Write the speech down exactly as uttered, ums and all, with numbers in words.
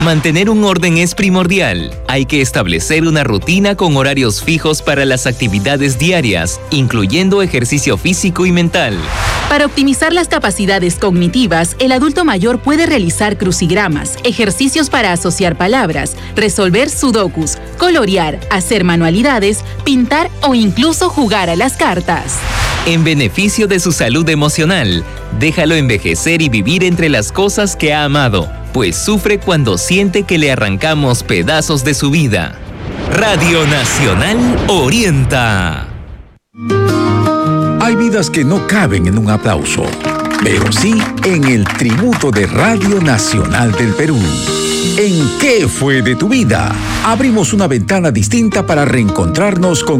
Mantener un orden es primordial. Hay que establecer una rutina con horarios fijos para las actividades diarias, incluyendo ejercicio físico y mental. Para optimizar las capacidades cognitivas, el adulto mayor puede realizar crucigramas, ejercicios para asociar palabras, resolver sudokus, colorear, hacer manualidades, pintar o incluso jugar a las cartas. En beneficio de su salud emocional, déjalo envejecer y vivir entre las cosas que ha amado, pues sufre cuando siente que le arrancamos pedazos de su vida. Radio Nacional orienta. Hay vidas que no caben en un aplauso, pero sí en el tributo de Radio Nacional del Perú. ¿En qué fue de tu vida? Abrimos una ventana distinta para reencontrarnos con